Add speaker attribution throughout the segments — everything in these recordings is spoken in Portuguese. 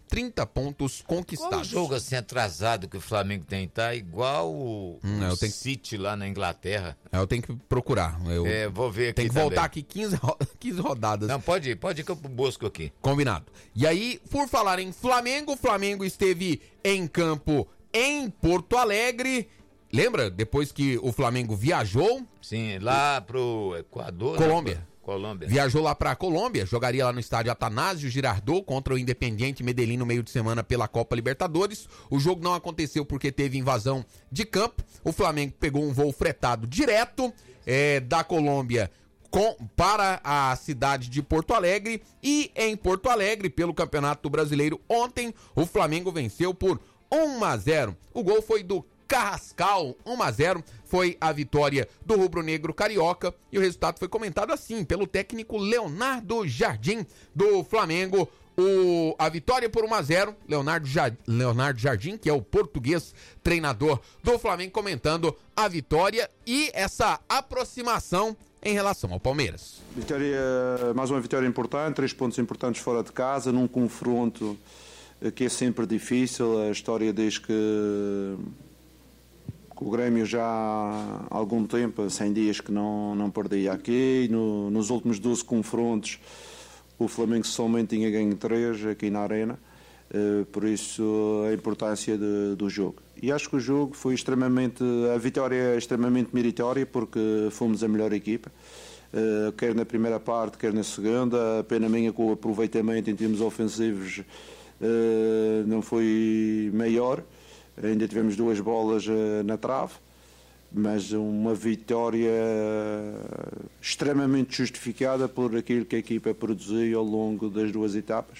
Speaker 1: 30 pontos
Speaker 2: Qual
Speaker 1: conquistados.
Speaker 2: jogo assim atrasado que o Flamengo tem? Tá igual o City lá na Inglaterra.
Speaker 1: Eu tenho que procurar.
Speaker 2: Vou ver aqui.
Speaker 1: Tem que
Speaker 2: também.
Speaker 1: voltar aqui 15 rodadas.
Speaker 2: Não, pode ir que eu busco aqui.
Speaker 1: Combinado. E aí, por falar em Flamengo, o Flamengo esteve em campo em Porto Alegre. Lembra? Depois que o Flamengo viajou.
Speaker 2: Sim, lá pro Equador.
Speaker 1: Colômbia.
Speaker 2: Colômbia.
Speaker 1: Viajou lá pra Colômbia, jogaria lá no estádio Atanásio Girardot contra o Independiente Medellín no meio de semana pela Copa Libertadores. O jogo não aconteceu porque teve invasão de campo. O Flamengo pegou um voo fretado direto da Colômbia para a cidade de Porto Alegre. E em Porto Alegre, pelo Campeonato Brasileiro, ontem o Flamengo venceu por 1-0. O gol foi do Carrascal, 1-0, foi a vitória do rubro-negro carioca, e o resultado foi comentado assim pelo técnico Leonardo Jardim do Flamengo. A vitória por 1-0, Leonardo Jardim, que é o português treinador do Flamengo, comentando a vitória e essa aproximação em relação ao Palmeiras.
Speaker 3: Mais uma vitória importante, 3 pontos importantes fora de casa, num confronto que é sempre difícil. A história diz que o Grêmio já há algum tempo, 100 dias que não perdia aqui. Nos últimos 12 confrontos o Flamengo somente tinha ganho 3 aqui na Arena, por isso a importância do jogo. E acho que o jogo foi a vitória é extremamente meritória, porque fomos a melhor equipa, quer na primeira parte, quer na segunda. A pena minha que o aproveitamento em termos ofensivos não foi maior. Ainda tivemos 2 bolas na trave, mas uma vitória extremamente justificada por aquilo que a equipa produziu ao longo das 2 etapas,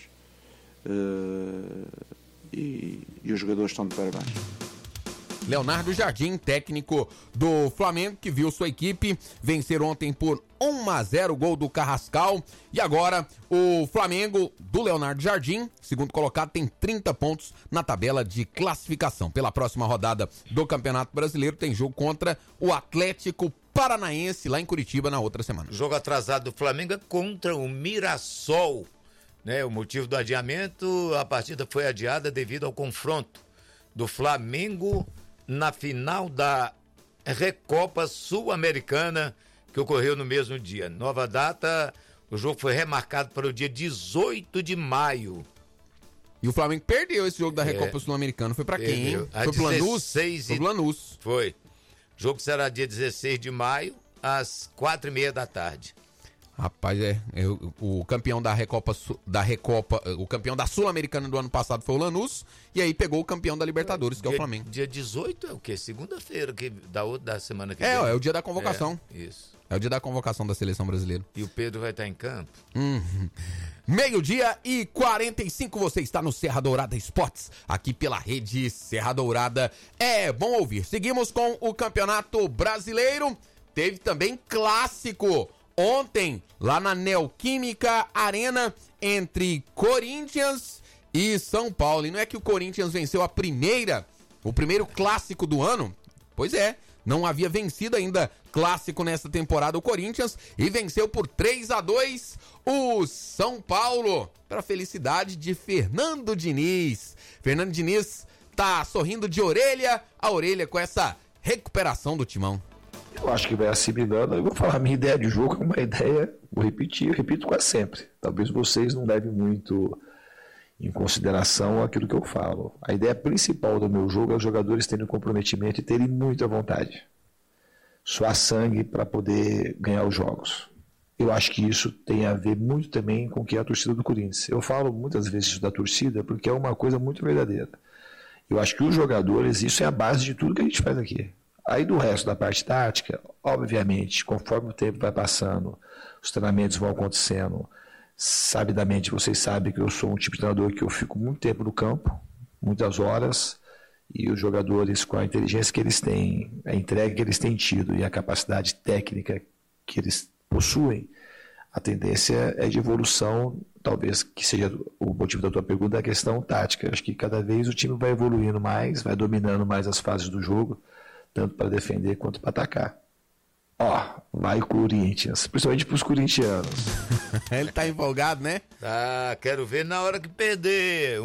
Speaker 3: e os jogadores estão de parabéns.
Speaker 1: Leonardo Jardim, técnico do Flamengo, que viu sua equipe vencer ontem por 1-0, gol do Carrascal. E agora o Flamengo do Leonardo Jardim, segundo colocado, tem 30 pontos na tabela de classificação. Pela próxima rodada do Campeonato Brasileiro tem jogo contra o Atlético Paranaense lá em Curitiba na outra semana.
Speaker 2: Jogo atrasado do Flamengo é contra o Mirassol, né? O motivo do adiamento: a partida foi adiada devido ao confronto do Flamengo na final da Recopa Sul-Americana, que ocorreu no mesmo dia. Nova data, o jogo foi remarcado para o dia 18 de maio.
Speaker 1: E o Flamengo perdeu esse jogo da Recopa Sul-Americana. Foi pra quem, hein? Foi pro Lanús? Foi pro Lanús.
Speaker 2: Foi. O jogo será dia 16 de maio, às 4h30 da tarde.
Speaker 1: Rapaz, o campeão da Recopa, o campeão da Sul-Americana do ano passado foi o Lanús, e aí pegou o campeão da Libertadores, que é o Flamengo.
Speaker 2: Dia 18 é o quê? Segunda-feira da semana que vem.
Speaker 1: É o dia da convocação.
Speaker 2: Isso.
Speaker 1: É o dia da convocação da seleção brasileira.
Speaker 2: E o Pedro vai estar em campo?
Speaker 1: 12:45, você está no Serra Dourada Esportes, aqui pela rede Serra Dourada. É bom ouvir. Seguimos com o Campeonato Brasileiro. Teve também clássico ontem, lá na Neoquímica Arena, entre Corinthians e São Paulo. E não é que o Corinthians venceu o primeiro clássico do ano? Pois é, não havia vencido ainda clássico nesta temporada o Corinthians, e venceu por 3-2 o São Paulo, para a felicidade de Fernando Diniz. Fernando Diniz tá sorrindo de orelha a orelha com essa recuperação do timão.
Speaker 4: Eu acho que vai assimilando. Eu vou falar, a minha ideia de jogo é uma ideia, eu repito quase sempre. Talvez vocês não levem muito em consideração aquilo que eu falo. A ideia principal do meu jogo é os jogadores terem comprometimento e terem muita vontade. Suar sangue para poder ganhar os jogos. Eu acho que isso tem a ver muito também com o que é a torcida do Corinthians. Eu falo muitas vezes isso da torcida porque é uma coisa muito verdadeira. Eu acho que os jogadores, isso é a base de tudo que a gente faz aqui. Aí do resto da parte tática, obviamente, conforme o tempo vai passando, os treinamentos vão acontecendo, sabidamente vocês sabem que eu sou um tipo de treinador que eu fico muito tempo no campo, muitas horas, e os jogadores, com a inteligência que eles têm, a entrega que eles têm tido e a capacidade técnica que eles possuem, a tendência é de evolução, talvez que seja o motivo da tua pergunta, a questão tática. Acho que cada vez o time vai evoluindo mais, vai dominando mais as fases do jogo, tanto para defender quanto para atacar. Vai Corinthians, principalmente para os corintianos.
Speaker 1: Ele tá empolgado, né?
Speaker 2: Quero ver na hora que perder.